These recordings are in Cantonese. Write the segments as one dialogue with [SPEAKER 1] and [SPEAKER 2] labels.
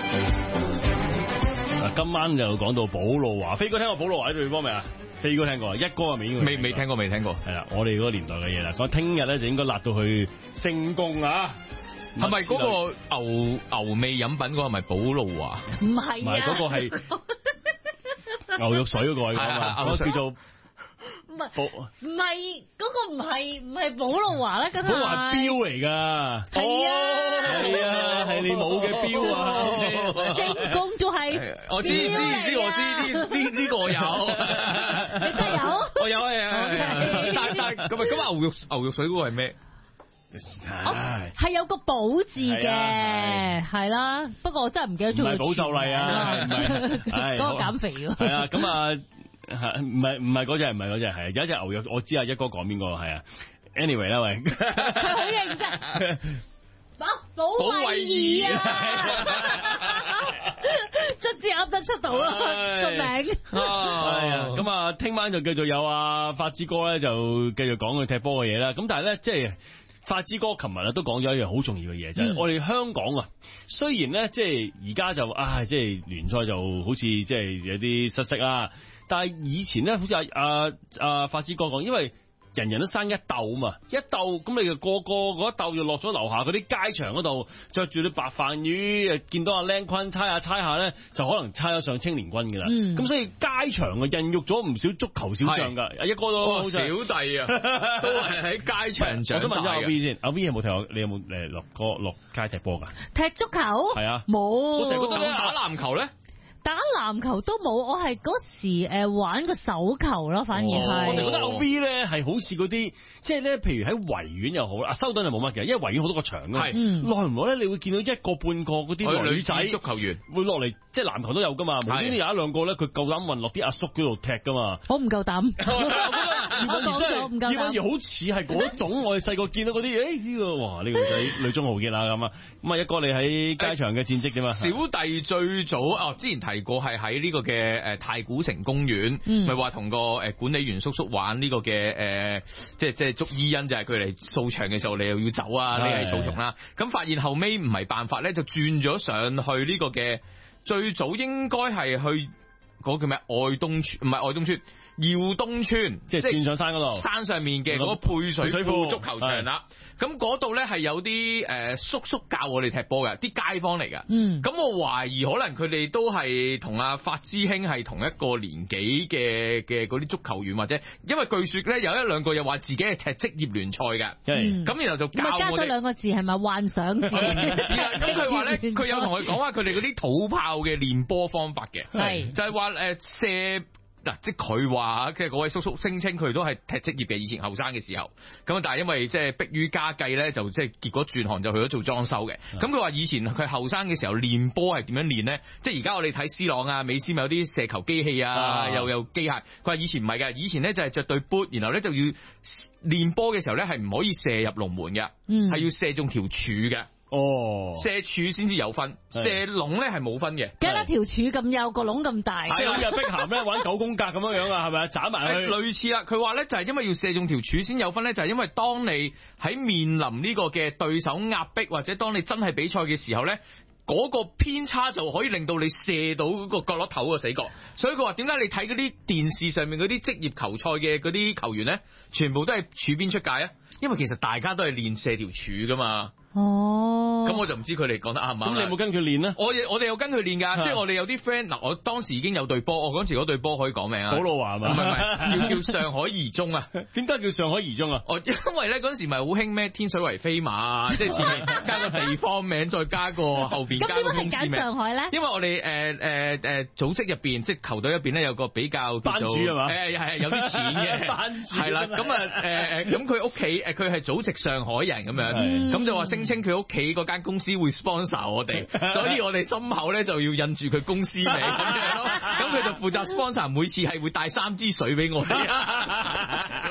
[SPEAKER 1] 今晚就講到寶路華，飛哥聽過寶路華呢隊波未啊？飛哥聽過啊，一哥啊未聽過，
[SPEAKER 2] 未聽過。
[SPEAKER 1] 係啦，我哋嗰個年代嘅嘢啦。講聽日咧就應該辣到去正宮啊！
[SPEAKER 2] 係咪嗰個牛味飲品嗰個係咪寶路華？
[SPEAKER 3] 唔係啊，
[SPEAKER 1] 嗰個係牛肉水嗰個係嘛？嗰個叫做。
[SPEAKER 3] 唔係嗰個唔係寶路華啦，咁
[SPEAKER 1] 寶路華係錶嚟噶，係啊，係你冇嘅錶啊，
[SPEAKER 3] 正宮都係，
[SPEAKER 2] 我知呢個我有，
[SPEAKER 3] 你真有？
[SPEAKER 2] 我有但咁牛肉水嗰個係咩？
[SPEAKER 3] 係有個寶字嘅，係啦，不過我真係唔記得咗。唔係
[SPEAKER 1] 保秀麗啊，
[SPEAKER 3] 嗰個減肥喎。
[SPEAKER 1] 係啊，咁啊。唔係嗰隻，係有一隻牛肉，我知啊，一哥講邊個係啊 ？Anyway 啦，喂，
[SPEAKER 3] 佢好認真，寶慧兒啊，卒之噏得出到啦個名。
[SPEAKER 1] 係啊，咁啊，聽晚就繼續有啊發之哥咧，就繼續講佢踢波嘅嘢啦。咁但係咧，即係發之哥琴日都講咗一樣好重要嘅嘢，就係我哋香港啊，雖然咧即係而家就即係聯賽就好似即係有啲失色啦。但係以前咧，好似發之哥講，因為人人都生一竇嘛，一竇咁你就個嗰一竇就落咗樓下嗰啲街場嗰度，着住啲白飯魚，見到阿靚坤猜下咧，就可能猜咗上青年軍噶啦。咁所以街場啊孕育咗唔少足球小將噶，一哥都
[SPEAKER 2] 小弟啊，都係喺街場長大嘅。我想問下阿 V 先，阿 V 有冇踢過？你有冇落街踢波噶？
[SPEAKER 3] 踢足球？係
[SPEAKER 1] 啊，
[SPEAKER 3] 冇。
[SPEAKER 2] 我成日覺得打籃球咧。
[SPEAKER 3] 打籃球都冇，我係嗰時玩個手球咯，反而係。
[SPEAKER 1] 我成日覺得阿 V 咧係好似嗰啲，即係咧，譬如喺維園又好啦，修頓就冇乜嘅，因為維園好多個場啊。耐唔耐咧，你會見到一個半個嗰啲女仔
[SPEAKER 2] 足球員
[SPEAKER 1] 會落嚟，即係籃球都有噶嘛。無端端有一兩個咧，佢夠膽運落啲阿叔嗰度踢噶嘛。
[SPEAKER 3] 我唔夠膽。
[SPEAKER 1] 葉韻儀好似係嗰種，我哋細個見到嗰啲，呢個哇呢個女仔女中豪傑啦咁啊。咁啊，一哥你喺街場嘅戰績點啊？
[SPEAKER 2] 小弟最早之前提過係喺呢個嘅太古城公園，咪話同個管理員叔叔玩呢個嘅即係捉伊恩，就係佢嚟掃場嘅時候，你又要走啊，匿喺草叢啦。咁發現後尾唔係辦法咧，就轉咗上去呢個嘅最早應該係去嗰個叫咩愛東村，唔係愛東村。耀東村，
[SPEAKER 1] 即係轉上山嗰度，
[SPEAKER 2] 山上面嘅嗰個配水庫足球場啦。咁嗰度咧係有啲叔叔教我哋踢波嘅，啲街坊嚟㗎。咁我懷疑可能佢哋都係同阿發之兄係同一個年紀嘅嗰啲足球員，或者因為據說咧有一兩個又話自己係踢職業聯賽嘅。咁然後就教我哋
[SPEAKER 3] 加咗兩個字係咪幻想字？
[SPEAKER 2] 咁佢話咧，佢有同佢講話佢哋嗰啲土炮嘅練波方法嘅，就係話射。嗱，即係佢話，即係嗰位叔叔聲稱佢都係踢職業嘅，以前後生嘅時候，咁但係因為即係迫於家計咧，就即係結果轉行就去咗做裝修嘅。咁佢話以前佢後生嘅時候練波係點樣練咧？即係而家我哋睇 C 朗啊、美斯咪有啲射球機器啊，又有機械。佢話以前唔係嘅，以前咧就係着對 boot，然後咧就要練波嘅時候咧係唔可以射入龍門嘅，係要射中條柱嘅。射柱先至有分，射籠咧係冇分嘅。
[SPEAKER 3] 梗係條柱咁幼，個籠咁大，
[SPEAKER 1] 即係好似阿碧咸咧玩9宮格咁樣啊，係咪啊？斬埋去
[SPEAKER 2] 類似啦。佢話咧就係因為要射中條柱先有分咧，就係因為當你喺面臨呢個嘅對手壓迫，或者當你真係比賽嘅時候咧，嗰個偏差就可以令到你射到嗰個角落頭個死角。所以佢話點解你睇嗰啲電視上面嗰啲職業球賽嘅嗰啲球員咧，全部都係柱邊出界啊？因為其實大家都係練射條柱噶嘛。咁我就唔知佢哋講得啱唔啱。咁你
[SPEAKER 1] 有冇跟佢練咧？
[SPEAKER 2] 我哋有跟佢練噶，即係我哋有啲 friend 嗱，我當時已經有隊波，我嗰時嗰隊波可以講名啊。
[SPEAKER 1] 寶路華係嘛？
[SPEAKER 2] 唔係叫上海怡中啊。
[SPEAKER 1] 點解叫上海怡中啊？
[SPEAKER 2] 因為咧嗰時咪好興咩天水圍飛馬啊，即係前面加個地方名，再加個後邊加個公司名。咁點解揀上海咧？因為我哋組織入邊，即係球隊入邊咧有個比較
[SPEAKER 1] 班主係嘛？
[SPEAKER 2] 係有啲錢嘅
[SPEAKER 1] 班主
[SPEAKER 2] 係啦。咁佢屋企佢係祖籍上海人咁樣，咁就話稱佢屋企嗰間公司會 sponsor 我哋，所以我哋心口咧就要印住佢公司名咁樣咯。咁佢就負責 sponsor，每次係會帶3支水俾我哋。嗱，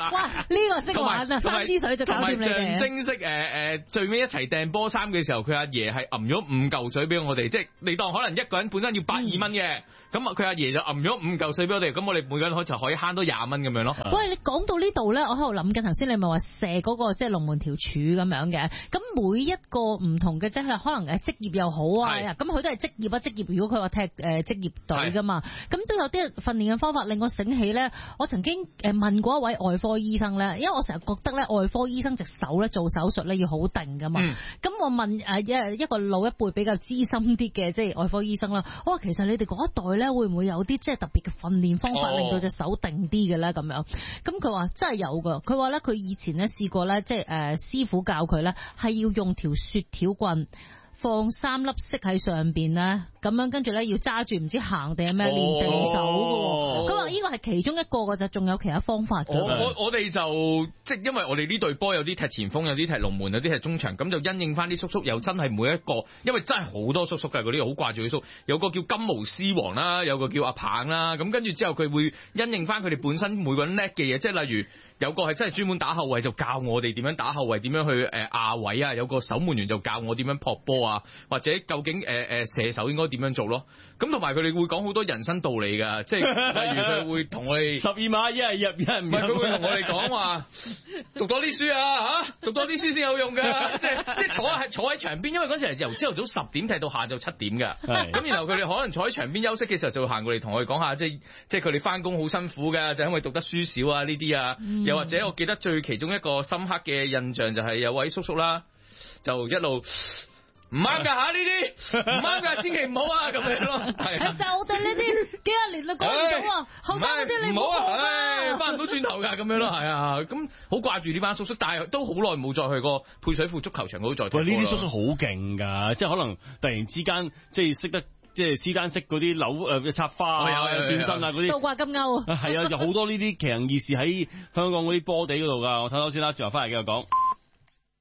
[SPEAKER 3] 哇！呢個識玩啊，3支水就搞掂你哋。
[SPEAKER 2] 同埋象徵式最尾一齊掟波衫嘅時候，佢阿爺係揞咗5嚿水俾我哋，即係你當可能一個人本身要120蚊嘅，咁佢阿爺就揞咗5嚿水俾我哋，咁我哋每個人就可以慳多20蚊咁樣咯。
[SPEAKER 3] 喂，你講到呢度咧，我喺度諗緊，頭先你咪話射嗰個即係龍門條柱咁樣嘅，咁每一個唔同嘅即係可能職業又好啊，咁佢都係職業啊，職業如果佢話踢職業隊噶嘛，咁都有啲訓練嘅方法令我醒起咧，我曾經問過一位外科醫生咧，因為我成日覺得咧外科醫生隻手咧做手術咧要好定噶嘛，咁我問一個老一輩比較資深啲嘅即係外科醫生啦，我話其實你哋嗰一代咧會唔會有啲即係特別嘅訓練方法令到隻手定啲嘅咧咁樣？咁佢話真係有噶，佢話咧佢以前咧試過咧即係師傅教佢咧係要用條雪條棍放3粒色喺上邊咧，咁樣跟住咧要揸住唔知行定係咩練定手嘅。佢話呢個係其中一個嘅啫，仲有其他方法嘅。
[SPEAKER 2] 我哋就即係因為我哋呢隊波有啲踢前鋒，有啲踢龍門，有啲踢中場，咁就因應翻啲叔叔，又真係每一個，因為真係好多叔叔嘅嗰啲好掛住啲叔，有個叫金毛獅王啦，有個叫阿棒啦，咁跟住之後佢會因應翻佢哋本身每個人叻嘅嘢，即係例如有個係真係專門打後衛，就教我哋點樣打後衛，點樣去壓位啊，有個守門員就教我點樣撲波啊，或者究竟射手應該點樣做咯。咁同埋佢哋會講好多人生道理㗎，即係例如佢會同我哋
[SPEAKER 1] 12碼一係入一係唔入，
[SPEAKER 2] 佢會同我哋講話讀多啲書啊嚇，讀多啲書先有用㗎，即係坐喺場邊，因為嗰時係由朝頭早10點踢到下晝7點㗎，咁然後佢哋可能坐喺場邊休息嘅時候就會行過嚟同我哋講下，即係佢哋翻工好辛苦㗎，就因為讀得書少啊呢啲啊，又或者我記得最其中一個深刻嘅印象就係有位叔叔啦，就一路。唔啱㗎嚇呢啲，唔啱㗎，千祈唔好啊咁樣咯，係。就我哋呢啲幾廿年都講唔到啊，後生嗰啲你唔好啊，翻唔到轉頭㗎咁樣咯，係啊，咁好掛住呢班叔叔，但係都好耐冇再去過配水庫足球場嗰度再踢。喂，
[SPEAKER 1] 呢啲叔叔好勁㗎，即係可能突然之間即係識得。即係斯丹式嗰啲扭插花啊、轉身啊嗰啲，
[SPEAKER 3] 倒掛金鈎啊，
[SPEAKER 1] 係啊，有好多呢啲奇人異事喺香港嗰啲波地嗰度㗎。我睇睇先啦，最後翻嚟繼續講。